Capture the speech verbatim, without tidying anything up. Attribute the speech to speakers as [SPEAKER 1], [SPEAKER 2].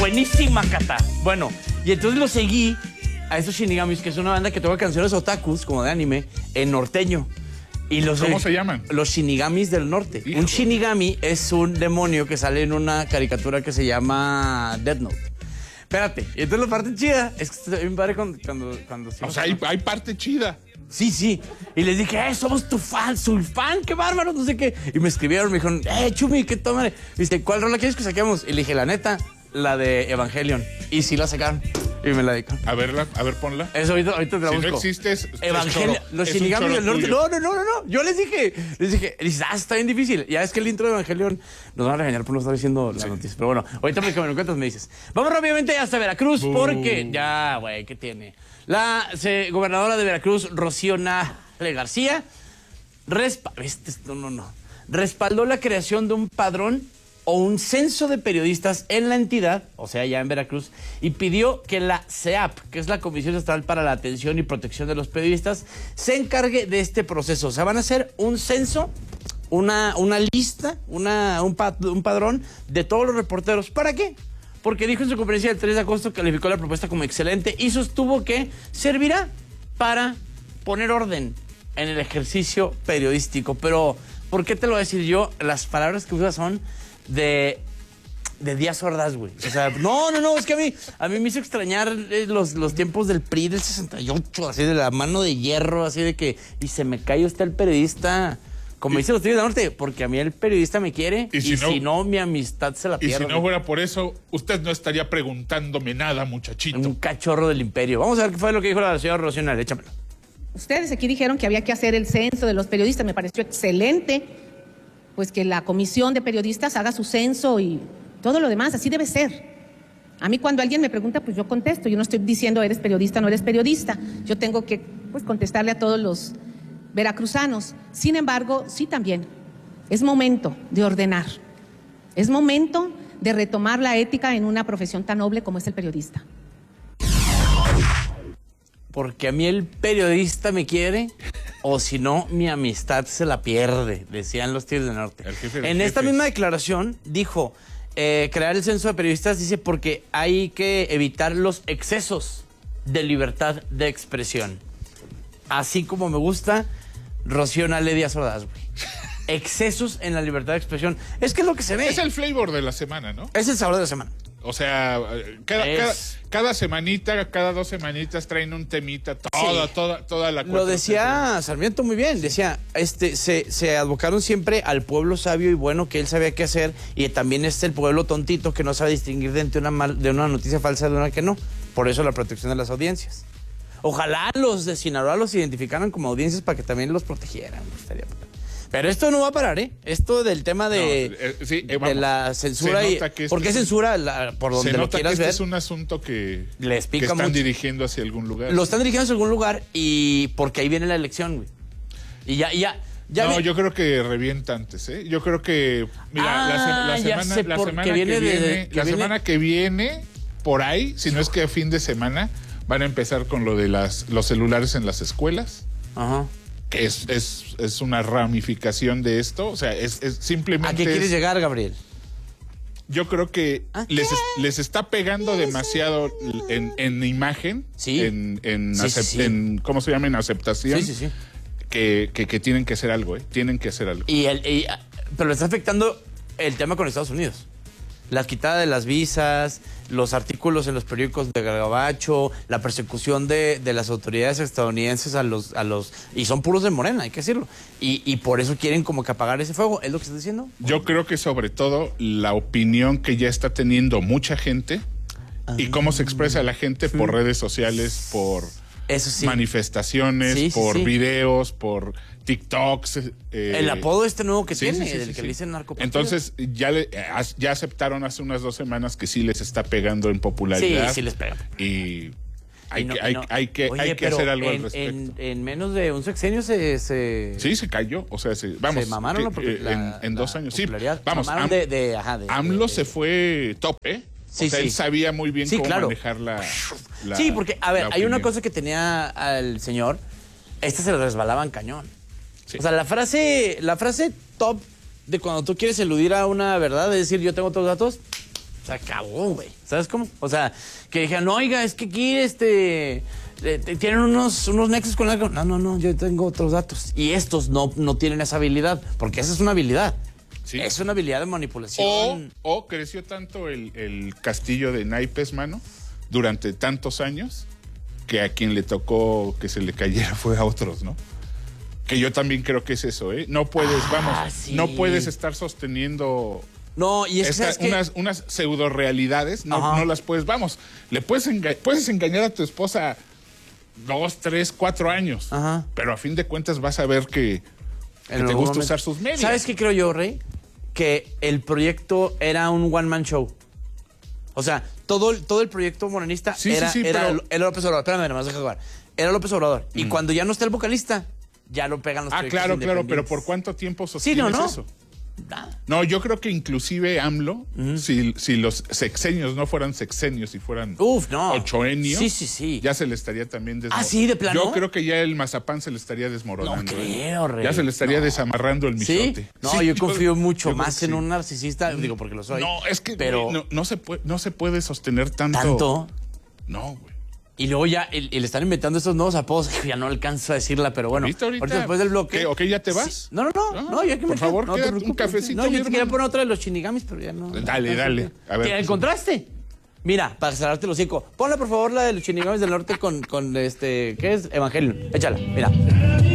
[SPEAKER 1] Buenísima, Cata. Bueno, y entonces lo seguí a esos Shinigamis, que es una banda que toca canciones otakus, como de anime, en norteño. Y los,
[SPEAKER 2] ¿Cómo se llaman?
[SPEAKER 1] Los Shinigamis del norte.
[SPEAKER 2] Hijo.
[SPEAKER 1] Un Shinigami es un demonio que sale en una caricatura que se llama Death Note. Espérate, y entonces la parte chida es que está bien padre cuando... cuando, cuando
[SPEAKER 2] O sea, hay, hay parte chida.
[SPEAKER 1] Sí, sí. Y les dije, eh, somos tu fan, soy fan, qué bárbaro, no sé qué. Y me escribieron, me dijeron, eh, Chumi, qué toma. Dice, ¿cuál rola quieres que saquemos? Y le dije, la neta, la de Evangelion. Y sí la sacaron. Y me la dedicaron.
[SPEAKER 2] A verla, a ver, ponla.
[SPEAKER 1] Eso ahorita, ahorita te la
[SPEAKER 2] Si
[SPEAKER 1] busco.
[SPEAKER 2] no existes,
[SPEAKER 1] Evangelion,
[SPEAKER 2] es choro,
[SPEAKER 1] los
[SPEAKER 2] es un
[SPEAKER 1] Shinigamis
[SPEAKER 2] choro
[SPEAKER 1] del norte.
[SPEAKER 2] tuyo.
[SPEAKER 1] No, no, no, no, no. Yo les dije, les dije, dices, ah, está bien difícil. Ya es que el intro de Evangelion nos van a regañar por no estar diciendo las
[SPEAKER 2] Sí.
[SPEAKER 1] noticias. Pero bueno, ahorita me, que me lo cuentas, me dices. Vamos rápidamente hasta Veracruz,
[SPEAKER 2] Uh.
[SPEAKER 1] porque ya, güey, ¿qué tiene? La se, gobernadora de Veracruz, Rocío Nale García, respa este, no, no, no, respaldó la creación de un padrón o un censo de periodistas en la entidad, o sea, ya en Veracruz, y pidió que la C E A P, que es la Comisión Estatal para la Atención y Protección de los Periodistas, se encargue de este proceso. O sea, van a hacer un censo, una, una lista, una, un, pa, un padrón de todos los reporteros. ¿Para qué? Porque dijo en su conferencia del tres de agosto, calificó la propuesta como excelente y sostuvo que servirá para poner orden en el ejercicio periodístico. Pero, ¿por qué te lo voy a decir yo? Las palabras que usa son de, de Díaz Ordaz, güey. O sea, no, no, no, es que a mí, a mí me hizo extrañar eh, los, los tiempos del P R I del sesenta y ocho, así de la mano de hierro, así de que, y se me cae usted el periodista, como dicen los Tigres del Norte, porque a mí el periodista me quiere, y,
[SPEAKER 2] Y si
[SPEAKER 1] si,
[SPEAKER 2] no-
[SPEAKER 1] no, mi amistad se la
[SPEAKER 2] Y
[SPEAKER 1] pierde.
[SPEAKER 2] si no fuera por eso, usted no estaría preguntándome nada, muchachito.
[SPEAKER 1] Un cachorro del imperio. Vamos a ver qué fue lo que dijo la señora Rocío Nale, échamelo.
[SPEAKER 3] Ustedes aquí dijeron que había que hacer el censo de los periodistas, me pareció excelente, pues que la comisión de periodistas haga su censo y todo lo demás, así debe ser. A mí cuando alguien me pregunta, pues yo contesto, yo no estoy diciendo eres periodista o no eres periodista, yo tengo que pues contestarle a todos los veracruzanos. Sin embargo, sí también, es momento de ordenar, es momento de retomar la ética en una profesión tan noble como es el periodista.
[SPEAKER 1] Porque a mí el periodista me quiere, o si no, mi amistad se la pierde, decían los Tigres del Norte.
[SPEAKER 2] El jefe de
[SPEAKER 1] En esta
[SPEAKER 2] jefes.
[SPEAKER 1] misma declaración dijo, eh, crear el censo de periodistas, dice, porque hay que evitar los excesos de libertad de expresión. Así como me gusta Rocío Nale Díaz Ordaz, güey. Excesos en la libertad de expresión. Es que es lo que se ve.
[SPEAKER 2] Es el flavor de la semana, ¿no?
[SPEAKER 1] Es el sabor de la semana.
[SPEAKER 2] O sea, cada,
[SPEAKER 1] Es-
[SPEAKER 2] cada, cada semanita, cada dos semanitas traen un temita, toda,
[SPEAKER 1] Sí.
[SPEAKER 2] toda, toda la
[SPEAKER 1] Lo
[SPEAKER 2] cuatro
[SPEAKER 1] decía Sarmiento muy bien, decía, este, se, se advocaron siempre al pueblo sabio y bueno que él sabía qué hacer, y también es el pueblo tontito que no sabe distinguir de entre una, mal- de una noticia falsa de una que no. Por eso la protección de las audiencias. Ojalá los de Sinaloa los identificaran como audiencias para que también los protegieran. Estaría padre. Pero esto no va a parar, ¿eh? Esto del tema de,
[SPEAKER 2] No, eh, sí, eh,
[SPEAKER 1] de
[SPEAKER 2] vamos.
[SPEAKER 1] la censura.
[SPEAKER 2] Se
[SPEAKER 1] Y,
[SPEAKER 2] nota que este
[SPEAKER 1] ¿por qué
[SPEAKER 2] es un-
[SPEAKER 1] censura? La- por donde
[SPEAKER 2] Se
[SPEAKER 1] lo
[SPEAKER 2] nota que
[SPEAKER 1] quieras
[SPEAKER 2] este
[SPEAKER 1] ver.
[SPEAKER 2] es un asunto que,
[SPEAKER 1] Les pica
[SPEAKER 2] que están
[SPEAKER 1] mucho.
[SPEAKER 2] dirigiendo hacia algún lugar.
[SPEAKER 1] Lo están dirigiendo hacia algún lugar y porque ahí viene la elección, güey. Y ya, ya, ya.
[SPEAKER 2] no,
[SPEAKER 1] vi-
[SPEAKER 2] yo creo que revienta antes, ¿eh? Yo creo que, mira,
[SPEAKER 1] Ah,
[SPEAKER 2] la, se- la
[SPEAKER 1] ya
[SPEAKER 2] semana,
[SPEAKER 1] sé
[SPEAKER 2] la
[SPEAKER 1] por
[SPEAKER 2] semana
[SPEAKER 1] qué
[SPEAKER 2] que
[SPEAKER 1] viene
[SPEAKER 2] viene,
[SPEAKER 1] de- que
[SPEAKER 2] la
[SPEAKER 1] viene-
[SPEAKER 2] semana que viene, por ahí, si no es que a fin de semana, van a empezar con lo de las, los celulares en las escuelas.
[SPEAKER 1] Ajá.
[SPEAKER 2] Que es, es, es una ramificación de esto. O sea, es, es simplemente.
[SPEAKER 1] ¿A qué quieres
[SPEAKER 2] es-
[SPEAKER 1] llegar, Gabriel?
[SPEAKER 2] Yo creo que
[SPEAKER 1] ¿A
[SPEAKER 2] les,
[SPEAKER 1] qué?
[SPEAKER 2] es- les está pegando demasiado en, en imagen,
[SPEAKER 1] Sí.
[SPEAKER 2] en, en,
[SPEAKER 1] Sí, sí,
[SPEAKER 2] acep-
[SPEAKER 1] sí.
[SPEAKER 2] en- ¿cómo se llama? En aceptación.
[SPEAKER 1] Sí, sí, sí.
[SPEAKER 2] Que, que, que tienen que hacer algo, ¿eh? Tienen que hacer algo.
[SPEAKER 1] Y el, y- pero le está afectando el tema con Estados Unidos. La quitada de las visas, los artículos en los periódicos de Gabacho, la persecución de, de las autoridades estadounidenses a los, a los... Y son puros de Morena, hay que decirlo. Y, y por eso quieren como que apagar ese fuego. ¿Es lo que estás diciendo?
[SPEAKER 2] Yo creo que sobre todo la opinión que ya está teniendo mucha gente y cómo se expresa la gente por redes sociales, por
[SPEAKER 1] Eso sí.
[SPEAKER 2] manifestaciones,
[SPEAKER 1] Sí, sí,
[SPEAKER 2] por
[SPEAKER 1] sí.
[SPEAKER 2] videos, por TikToks. eh,
[SPEAKER 1] El apodo este nuevo que
[SPEAKER 2] sí,
[SPEAKER 1] tiene,
[SPEAKER 2] sí, sí,
[SPEAKER 1] del
[SPEAKER 2] sí,
[SPEAKER 1] que
[SPEAKER 2] sí.
[SPEAKER 1] le dicen narcopartido.
[SPEAKER 2] Entonces, ya, le- eh, as- ya aceptaron hace unas dos semanas que sí les está pegando en popularidad.
[SPEAKER 1] Sí, sí les pega.
[SPEAKER 2] Y hay
[SPEAKER 1] Y no-
[SPEAKER 2] que,
[SPEAKER 1] y
[SPEAKER 2] hay,
[SPEAKER 1] no-
[SPEAKER 2] hay que,
[SPEAKER 1] Oye,
[SPEAKER 2] hay que
[SPEAKER 1] pero
[SPEAKER 2] hacer algo
[SPEAKER 1] en,
[SPEAKER 2] al respecto.
[SPEAKER 1] En, en menos de un sexenio se... se...
[SPEAKER 2] Sí, se cayó. O sea, se, vamos.
[SPEAKER 1] se mamaron,
[SPEAKER 2] que,
[SPEAKER 1] ¿no? Porque
[SPEAKER 2] eh,
[SPEAKER 1] la-
[SPEAKER 2] en, en dos
[SPEAKER 1] la
[SPEAKER 2] años. Sí,
[SPEAKER 1] popularidad.
[SPEAKER 2] vamos.
[SPEAKER 1] Mamaron
[SPEAKER 2] Am-
[SPEAKER 1] de, de, ajá, de-
[SPEAKER 2] AMLO
[SPEAKER 1] de-
[SPEAKER 2] se fue top, ¿eh?
[SPEAKER 1] Sí,
[SPEAKER 2] o sea,
[SPEAKER 1] sí.
[SPEAKER 2] él sabía muy bien
[SPEAKER 1] Sí,
[SPEAKER 2] cómo
[SPEAKER 1] claro.
[SPEAKER 2] manejar la, la-
[SPEAKER 1] Sí, porque, a ver,
[SPEAKER 2] la
[SPEAKER 1] hay una
[SPEAKER 2] opinión.
[SPEAKER 1] cosa que tenía al señor, esta se le resbalaban cañón.
[SPEAKER 2] Sí.
[SPEAKER 1] O sea, la frase, la frase top de cuando tú quieres eludir a una verdad, es decir, yo tengo todos los datos, Se acabó, güey. ¿Sabes cómo? O sea, que dijeran, oiga, es que aquí este... eh, tienen unos, unos nexos con algo. No, no, no, yo tengo otros datos. Y estos no, no tienen esa habilidad, porque esa es una habilidad. Sí. Es una habilidad de manipulación.
[SPEAKER 2] O, o creció tanto el, el castillo de naipes, mano, durante tantos años, que a quien le tocó que se le cayera fue a otros, ¿no? Que yo también creo que es eso, ¿eh? No puedes, ah, vamos, sí. no puedes estar sosteniendo...
[SPEAKER 1] No, y es
[SPEAKER 2] esta,
[SPEAKER 1] que...
[SPEAKER 2] unas, unas pseudo realidades, no, no las puedes, vamos, le puedes, enga puedes engañar a tu esposa dos, tres, cuatro años, Ajá. pero a fin de cuentas vas a ver que, que te gusta momento. usar sus medios.
[SPEAKER 1] ¿Sabes qué creo yo, Rey? Que el proyecto era un one-man show. O sea, todo, todo el proyecto morenista sí, era, sí, sí, era, pero... era López Obrador. Espérame, nomás deja jugar. Era López Obrador. Mm. Y cuando ya no está el vocalista, ya lo pegan los
[SPEAKER 2] Ah, claro, claro, pero ¿por cuánto tiempo sostienes
[SPEAKER 1] sí, no, no.
[SPEAKER 2] eso? Nada. No, yo creo que inclusive AMLO, uh-huh. si, si los sexenios no fueran sexenios y fueran
[SPEAKER 1] Uf, no.
[SPEAKER 2] ochoenios,
[SPEAKER 1] sí, sí, sí.
[SPEAKER 2] ya se le estaría también desmoronando.
[SPEAKER 1] ¿Ah, sí, de plano?
[SPEAKER 2] Yo creo que ya el mazapán se le estaría desmoronando.
[SPEAKER 1] No creo, Rey.
[SPEAKER 2] Ya se le estaría
[SPEAKER 1] no.
[SPEAKER 2] desamarrando el michote.
[SPEAKER 1] ¿Sí? No, sí, yo confío yo, mucho yo más sí. en un narcisista, digo porque lo soy.
[SPEAKER 2] No, es que
[SPEAKER 1] pero...
[SPEAKER 2] no, no, se puede, no se puede sostener tanto.
[SPEAKER 1] ¿Tanto?
[SPEAKER 2] No, güey.
[SPEAKER 1] Y luego ya y, y le están inventando estos nuevos apodos. Ya no alcanzo a decirla, pero bueno.
[SPEAKER 2] ¿Viste ahorita?
[SPEAKER 1] ahorita después del bloque.
[SPEAKER 2] ¿Qué? ¿Ok, ya te vas?
[SPEAKER 1] Sí. No, no, no, no, no, ya que
[SPEAKER 2] Por
[SPEAKER 1] me
[SPEAKER 2] favor,
[SPEAKER 1] no,
[SPEAKER 2] quédate un cafecito.
[SPEAKER 1] No, yo te quería poner otra de los Shinigamis, pero ya no.
[SPEAKER 2] Dale,
[SPEAKER 1] no,
[SPEAKER 2] dale. A ver.
[SPEAKER 1] ¿Qué encontraste? Mira, para cerrarte los cinco. Ponle, por favor, la de los Shinigamis del norte con, con este. ¿Qué es? Evangelion. Échala, mira.